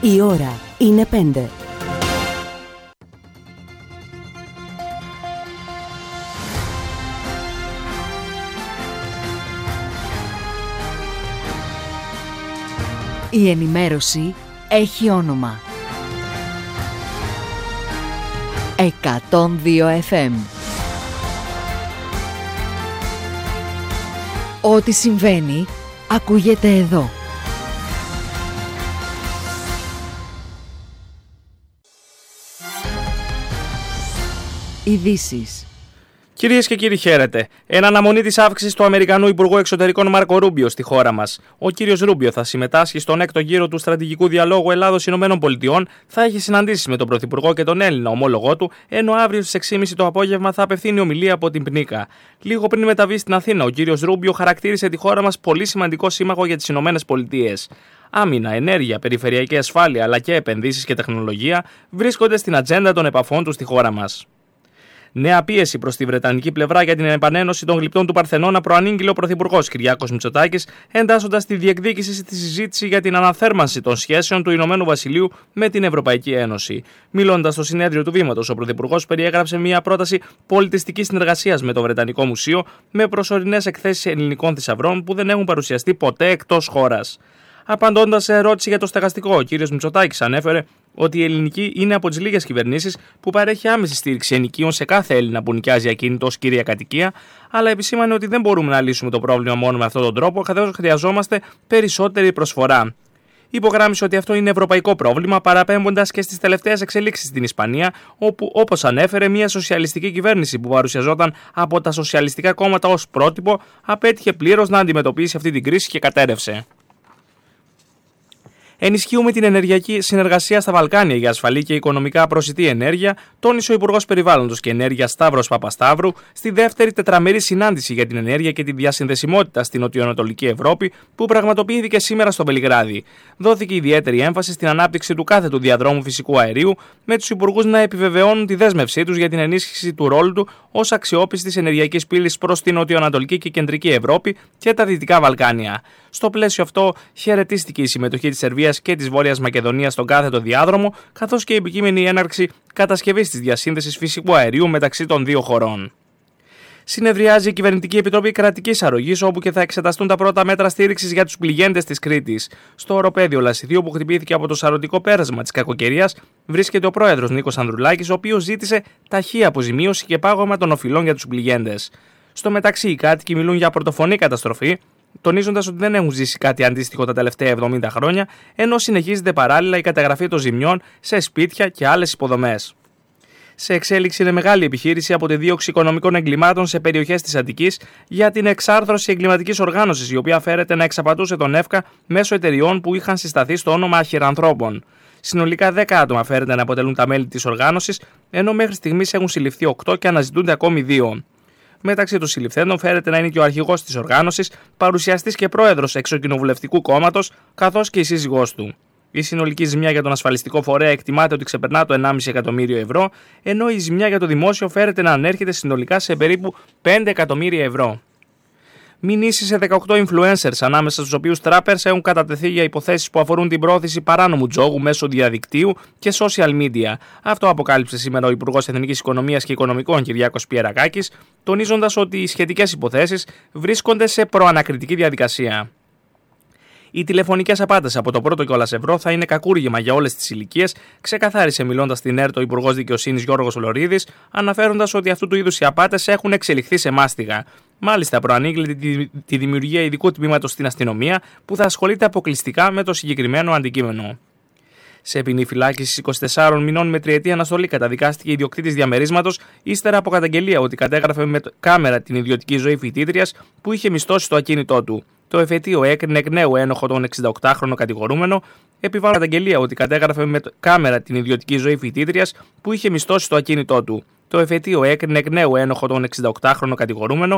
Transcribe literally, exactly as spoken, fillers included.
Η ώρα είναι πέντε. Η ενημέρωση έχει όνομα. εκατόν δύο εφ εμ. Ό,τι συμβαίνει, ακούγεται εδώ. Ειδήσεις. Κυρίες και κύριοι, χαίρετε. Εν αναμονή της αύξησης του Αμερικανού Υπουργού Εξωτερικών Μάρκο Ρούμπιο στη χώρα μας, ο κύριος Ρούμπιο θα συμμετάσχει στον έκτο γύρο του στρατηγικού διαλόγου Ελλάδος-Ηνωμένων θα έχει συναντήσεις με τον Πρωθυπουργό και τον Έλληνα ομόλογό του, ενώ αύριο στις έξι και μισή το απόγευμα θα απευθύνει ομιλία από την Πνίκα. Λίγο πριν μεταβεί στην Αθήνα, ο κύριος Ρούμπιο χαρακτήρισε τη χώρα μας πολύ σημαντικό σύμμαχο για τις ΗΠΑ. Άμυνα, ενέργεια, περιφερειακή ασφάλεια αλλά και επενδύσεις και τεχνολογία βρίσκονται στην ατζέντα των επαφών του στη χώρα μας. Νέα πίεση προς τη Βρετανική πλευρά για την επανένωση των γλυπτών του Παρθενώνα προανήγγειλε ο Πρωθυπουργός Κυριάκος Μητσοτάκης, εντάσσοντας τη διεκδίκηση στη συζήτηση για την αναθέρμανση των σχέσεων του Ηνωμένου Βασιλείου με την Ευρωπαϊκή Ένωση. Μιλώντας στο συνέδριο του Βήματος, ο Πρωθυπουργός περιέγραψε μια πρόταση πολιτιστικής συνεργασίας με το Βρετανικό Μουσείο, με προσωρινές εκθέσεις ελληνικών θησαυρών που δεν έχουν παρουσιαστεί ποτέ εκτός χώρας. Απαντώντας σε ερώτηση για το στεγαστικό, ο κ. Μητσοτάκης ανέφερε ότι η ελληνική είναι από τις λίγες κυβερνήσεις που παρέχει άμεση στήριξη ενοικίων σε κάθε Έλληνα που νοικιάζει ακίνητο ως κύρια κατοικία, αλλά επισήμανε ότι δεν μπορούμε να λύσουμε το πρόβλημα μόνο με αυτόν τον τρόπο, καθώς χρειαζόμαστε περισσότερη προσφορά. Υπογράμμισε ότι αυτό είναι ευρωπαϊκό πρόβλημα, παραπέμποντας και στις τελευταίες εξελίξεις στην Ισπανία, όπου, όπως ανέφερε, μια σοσιαλιστική κυβέρνηση που παρουσιαζόταν από τα σοσιαλιστικά κόμματα ως πρότυπο, απέτυχε πλήρως να αντιμετωπίσει αυτή την κρίση και κατέρρευσε. Ενισχύουμε την ενεργειακή συνεργασία στα Βαλκάνια για ασφαλή και οικονομικά προσιτή ενέργεια, τόνισε ο Υπουργός Περιβάλλοντος και Ενέργειας Σταύρος Παπασταύρου στη δεύτερη τετραμερή συνάντηση για την ενέργεια και τη διασυνδεσιμότητα στην νοτιοανατολική Ευρώπη που πραγματοποιήθηκε σήμερα στο Βελιγράδι. Δόθηκε ιδιαίτερη έμφαση στην ανάπτυξη του κάθετου διαδρόμου φυσικού αερίου, με τους υπουργούς να επιβεβαιώνουν τη δέσμευσή τους για την ενίσχυση του ρόλου του ως αξιόπιστης ενεργειακής πύλης προς την νοτιοανατολική και κεντρική Ευρώπη και τα Δυτικά Βαλκάνια. Στο πλαίσιο αυτό, χαιρετίστηκε η συμμετοχή της Σερβίας και της Βόρειας Μακεδονίας στον κάθετο διάδρομο, καθώς και η επικείμενη έναρξη κατασκευής της διασύνδεσης φυσικού αερίου μεταξύ των δύο χωρών. Συνεδριάζει η Κυβερνητική Επιτροπή Κρατικής Αρρωγής, όπου και θα εξεταστούν τα πρώτα μέτρα στήριξης για τους πληγέντες της Κρήτης. Στο οροπέδιο Λασιθίου, που χτυπήθηκε από το σαρωτικό πέρασμα της κακοκαιρίας, βρίσκεται ο πρόεδρος Νίκος Ανδρουλάκης, ο οποίος ζήτησε ταχεία αποζημίωση και πάγωμα των οφειλών για τους πληγέντες. Στο μεταξύ, οι κάτοικοι μιλούν για πρωτοφωνή καταστροφή, τονίζοντας ότι δεν έχουν ζήσει κάτι αντίστοιχο τα τελευταία εβδομήντα χρόνια, ενώ συνεχίζεται παράλληλα η καταγραφή των ζημιών σε σπίτια και άλλες υποδομές. Σε εξέλιξη είναι μεγάλη επιχείρηση από τη δίωξη οικονομικών εγκλημάτων σε περιοχές της Αττικής για την εξάρθρωση εγκληματικής οργάνωσης, η οποία φέρεται να εξαπατούσε τον ΕΦΚΑ μέσω εταιριών που είχαν συσταθεί στο όνομα αχυρανθρώπων. Συνολικά δέκα άτομα φέρεται να αποτελούν τα μέλη της οργάνωσης, ενώ μέχρι στιγμής έχουν συλληφθεί οκτώ και αναζητούνται ακόμη δύο. Μεταξύ των συλληφθέντων φέρεται να είναι και ο αρχηγός της οργάνωσης, παρουσιαστής και πρόεδρος εξοκοινοβουλευτικού κόμματος, καθώς και η σύζυγός του. Η συνολική ζημιά για τον ασφαλιστικό φορέα εκτιμάται ότι ξεπερνά το ενάμιση εκατομμύριο ευρώ, ενώ η ζημιά για το δημόσιο φέρεται να ανέρχεται συνολικά σε περίπου πέντε εκατομμύρια ευρώ. Μηνύσεις σε δεκαοκτώ influencers, ανάμεσα στους οποίους trappers, έχουν κατατεθεί για υποθέσεις που αφορούν την πρόθεση παράνομου τζόγου μέσω διαδικτύου και social media. Αυτό αποκάλυψε σήμερα ο Υπουργός Εθνικής Οικονομίας και Οικονομικών Κυριάκος Πιερακάκης, τονίζοντας ότι οι σχετικές υποθέσεις βρίσκονται σε προανακριτική διαδικασία. Οι τηλεφωνικές απάτες από το πρώτο κιόλας ευρώ θα είναι κακούργημα για όλες τις ηλικίες, ξεκαθάρισε μιλώντας στην ΕΡΤ ο Υπουργός Δικαιοσύνης Γιώργος Λωρίδης, αναφέροντας ότι αυτού του είδους οι απάτες έχουν εξελιχθεί σε μάστιγα. Μάλιστα, προανήγγειλε τη, τη δημιουργία ειδικού τμήματος στην αστυνομία που θα ασχολείται αποκλειστικά με το συγκεκριμένο αντικείμενο. Σε ποινή φυλάκισης είκοσι τεσσάρων μηνών με τριετή αναστολή καταδικάστηκε ιδιοκτήτης διαμερίσματος, ύστερα από καταγγελία ότι κατέγραφε με κάμερα την ιδιωτική ζωή φοιτήτριας που είχε μισθώσει το ακίνητό του. Το εφετείο έκρινε εκ νέου ένοχο τον εξηνταοκτάχρονο κατηγορούμενο, επιβάλλοντας καταγγελία ότι κατέγραφε με κάμερα την ιδιωτική ζωή φοιτήτριας που είχε μισθώσει το ακίνητό του. Το εφετείο έκρινε εκ νέου ένοχο τον εξηνταοκτάχρονο κατηγορούμενο,